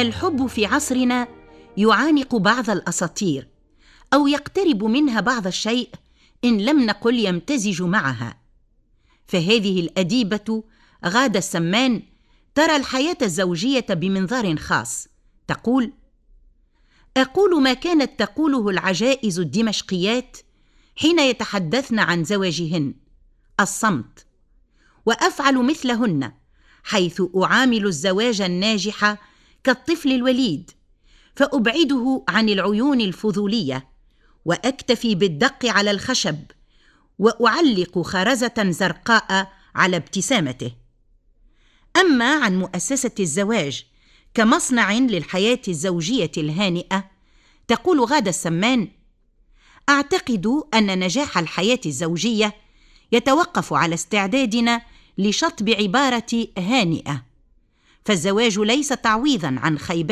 الحب في عصرنا يعانق بعض الأساطير أو يقترب منها بعض الشيء إن لم نقل يمتزج معها. فهذه الأديبة غادة السمان ترى الحياة الزوجية بمنظار خاص. تقول: أقول ما كانت تقوله العجائز الدمشقيات حين يتحدثن عن زواجهن: الصمت. وأفعل مثلهن، حيث أعامل الزواج الناجح كالطفل الوليد، فأبعده عن العيون الفضولية، وأكتفي بالدق على الخشب، وأعلق خرزة زرقاء على ابتسامته. أما عن مؤسسة الزواج كمصنع للحياة الزوجية الهانئة، تقول غادة السمان: أعتقد أن نجاح الحياة الزوجية يتوقف على استعدادنا لشطب عبارة هانئة، فالزواج ليس تعويضاً عن خيبات